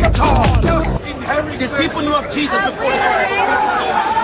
at all. Just inherit. These people knew of Jesus before they